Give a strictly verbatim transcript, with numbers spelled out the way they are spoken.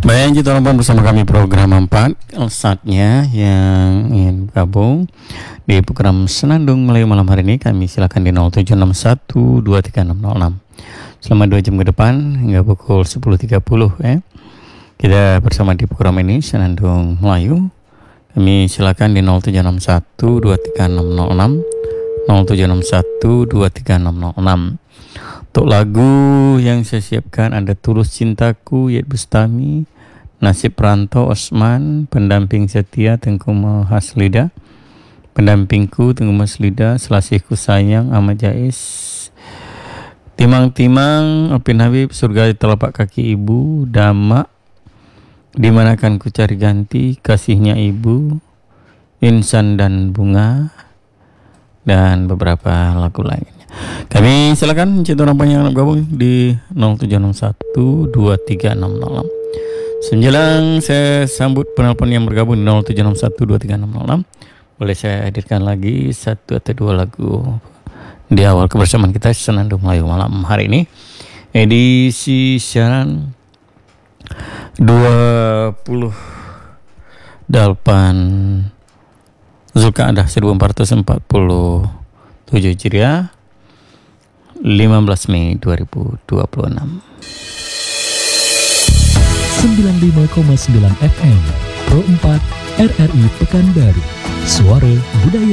Baik, kita nonton bersama kami program empat. Saatnya yang ingin gabung di program Senandung Melayu malam hari ini, kami silakan di nol tujuh enam satu dua tiga enam nol enam. Selama dua jam ke depan hingga pukul sepuluh tiga puluh ya. Kita bersama di program ini Senandung Melayu. Kami silakan di nol tujuh enam satu dua tiga enam nol enam nol tujuh enam satu dua tiga enam nol enam. Untuk lagu yang saya siapkan ada Tulus Cintaku Yet Bustami, Nasib Perantau Osman, Pendamping Setia Tengku Mahaslida, Pendampingku Tengku Mahaslida, Selasihku Sayang Ahmad Jais, Timang-timang Opin Habib, Surga di Telapak Kaki Ibu, Dama, Dimanakan Ku Cari Ganti, Kasihnya Ibu, Insan dan Bunga, dan beberapa lagu lainnya. Kami silakan cinta orang yang gabung di nol tujuh enam satu dua tiga enam nol enam. Menjelang saya sambut penelpon yang bergabung di nol tujuh enam satu dua tiga enam nol enam. Boleh saya hadirkan lagi satu atau dua lagu di awal kebersamaan kita Senandung Melayu malam hari ini. Edisi siaran dua puluh delapan Zulkaadah seribu empat ratus empat puluh tujuh Hijriah, lima belas Mei dua ribu dua puluh enam. sembilan puluh lima koma sembilan F M Pro empat R R I Pekanbaru. Suara Budaya